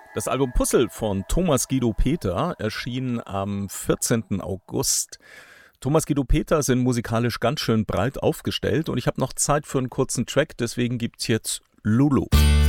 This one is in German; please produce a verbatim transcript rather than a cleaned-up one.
Das Album Puzzle von Thomas Guido Peter erschien am vierzehnten August. Thomas Guido Peter sind musikalisch ganz schön breit aufgestellt und ich habe noch Zeit für einen kurzen Track, deswegen gibt's jetzt Lulu.